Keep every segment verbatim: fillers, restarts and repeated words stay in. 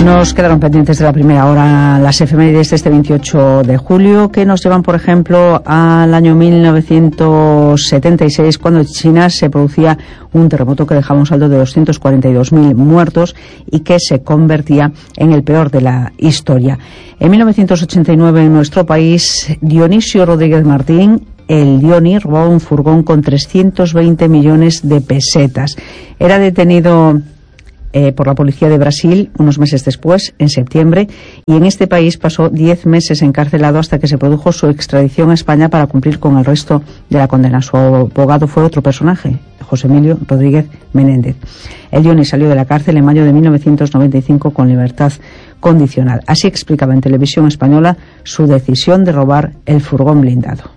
Nos quedaron pendientes de la primera hora las efemérides de este veintiocho de julio, que nos llevan, por ejemplo, al año mil novecientos setenta y seis, cuando en China se producía un terremoto que dejaba un saldo de doscientos cuarenta y dos mil muertos y que se convertía en el peor de la historia. En mil novecientos ochenta y nueve, en nuestro país, Dionisio Rodríguez Martín, el Dioni, robaba un furgón con trescientos veinte millones de pesetas. Era detenido Eh, por la policía de Brasil unos meses después, en septiembre, y en este país pasó diez meses encarcelado hasta que se produjo su extradición a España para cumplir con el resto de la condena. Su abogado fue otro personaje, José Emilio Rodríguez Menéndez. El Dioni salió de la cárcel en mayo de mil novecientos noventa y cinco con libertad condicional. Así explicaba en Televisión Española su decisión de robar el furgón blindado.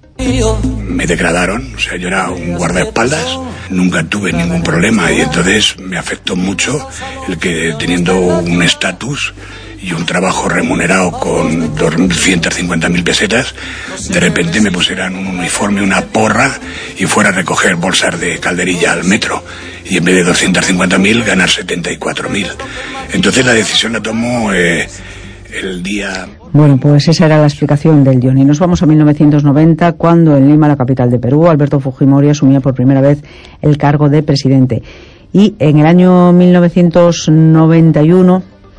Me degradaron, o sea, yo era un guardaespaldas, nunca tuve ningún problema y entonces me afectó mucho el que, teniendo un estatus y un trabajo remunerado con doscientas cincuenta mil pesetas, de repente me pusieran un uniforme, una porra y fuera a recoger bolsas de calderilla al metro y en vez de doscientas cincuenta mil ganar setenta y cuatro mil. Entonces la decisión la tomó eh, el día... Bueno, pues esa era la explicación del Dioni. Nos vamos a mil novecientos noventa, cuando en Lima, la capital de Perú, Alberto Fujimori asumía por primera vez el cargo de presidente. Y en el año mil novecientos noventa y uno,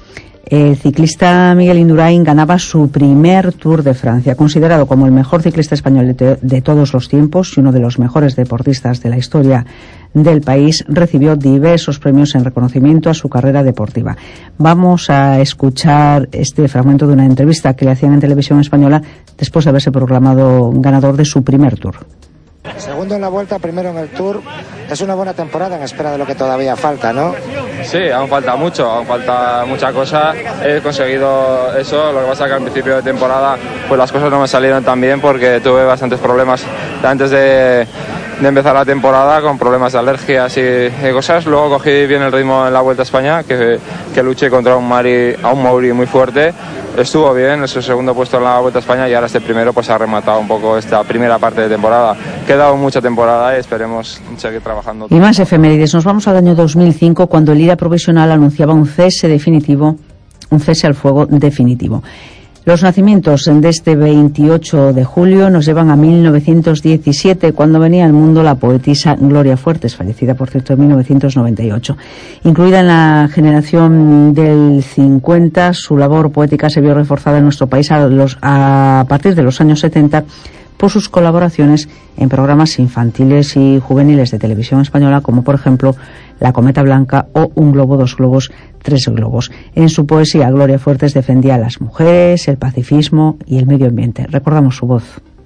el ciclista Miguel Indurain ganaba su primer Tour de Francia. Considerado como el mejor ciclista español de, de todos los tiempos y uno de los mejores deportistas de la historia del país, recibió diversos premios en reconocimiento a su carrera deportiva. Vamos a escuchar este fragmento de una entrevista que le hacían en Televisión Española después de haberse proclamado ganador de su primer Tour. Segundo en la Vuelta, primero en el Tour. Es una buena temporada en espera de lo que todavía falta, ¿no? Sí, aún falta mucho, aún falta mucha cosa. He conseguido eso, lo que pasa es que al principio de temporada pues las cosas no me salieron tan bien porque tuve bastantes problemas antes de, de empezar la temporada, con problemas de alergias y, y cosas. Luego cogí bien el ritmo en la Vuelta a España, que, que luché contra un Mari, a un Mauri muy fuerte. Estuvo bien, es el segundo puesto en la Vuelta a España y ahora este primero pues ha rematado un poco esta primera parte de temporada. Queda mucha temporada y esperemos seguir trabajando. Y más efemérides. Nos vamos al año dos mil cinco, cuando el líder provisional anunciaba un cese definitivo, un cese al fuego definitivo. Los nacimientos de este veintiocho de julio nos llevan a mil novecientos diecisiete, cuando venía al mundo la poetisa Gloria Fuertes, fallecida por cierto en mil novecientos noventa y ocho. Incluida en la generación del cincuenta, su labor poética se vio reforzada en nuestro país a, los, a partir de los años setenta por sus colaboraciones en programas infantiles y juveniles de Televisión Española, como por ejemplo La Cometa Blanca o Un globo, dos globos, tres globos. En su poesía, Gloria Fuertes defendía a las mujeres, el pacifismo y el medio ambiente. Recordamos su voz.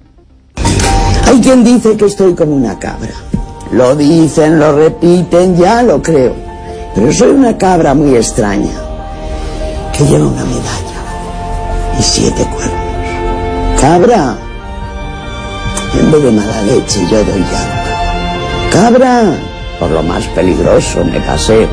Hay quien dice que estoy como una cabra. Lo dicen, lo repiten, ya lo creo. Pero soy una cabra muy extraña, que lleva una medalla y siete cuernos. Cabra. En vez de mala leche yo doy llanto. Cabra, por lo más peligroso me casé.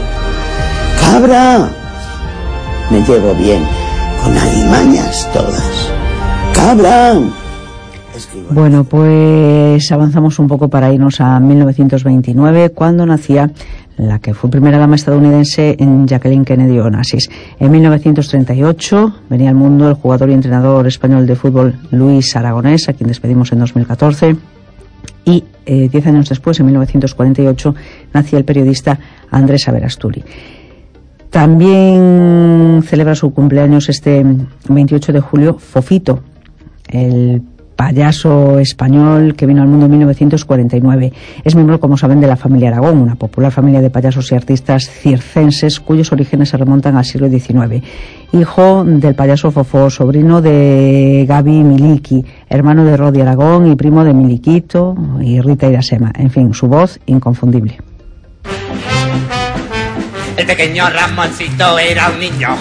Cabra, me llevo bien con alimañas todas. Cabra. Bueno, pues avanzamos un poco para irnos a mil novecientos veintinueve, cuando nacía la que fue primera dama estadounidense, en Jacqueline Kennedy Onassis. En mil novecientos treinta y ocho venía al mundo el jugador y entrenador español de fútbol Luis Aragonés, a quien despedimos en dos mil catorce. Y eh, diez años después, en mil novecientos cuarenta y ocho, nacía el periodista Andrés Averasturi. También celebra su cumpleaños este veintiocho de julio Fofito, el payaso español que vino al mundo en mil novecientos cuarenta y nueve. Es miembro, como saben, de la familia Aragón, una popular familia de payasos y artistas circenses cuyos orígenes se remontan al siglo diecinueve. Hijo del payaso Fofó, sobrino de Gaby Miliki, hermano de Rodi Aragón y primo de Miliquito y Rita Irasema. En fin, su voz inconfundible. El pequeño Ramoncito era un niño